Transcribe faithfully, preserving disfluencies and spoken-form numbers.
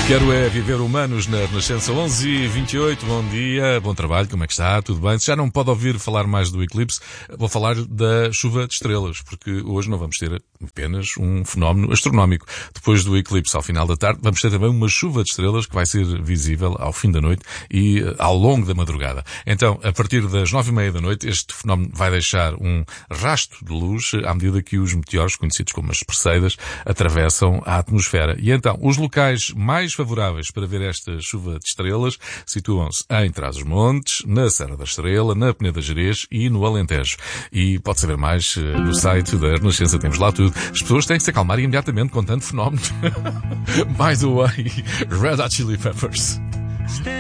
Quero é viver humanos na Renascença onze e vinte e oito. Bom dia, bom trabalho, como é que está? Tudo bem? Se já não pode ouvir falar mais do eclipse, vou falar da chuva de estrelas, porque hoje não vamos ter apenas um fenómeno astronómico. Depois do eclipse, ao final da tarde, vamos ter também uma chuva de estrelas que vai ser visível ao fim da noite e ao longo da madrugada. Então, a partir das nove e meia da noite, este fenómeno vai deixar um rasto de luz à medida que os meteoros, conhecidos como as Perseidas, atravessam a atmosfera. E então, os locais mais favoráveis para ver esta chuva de estrelas situam-se em Trás-os-Montes, na Serra da Estrela, na Peneda Gerês e no Alentejo. E pode saber mais no site da Renascença, temos lá tudo. As pessoas têm que se acalmar imediatamente com tanto fenómeno. By the way, Red Hot Chili Peppers.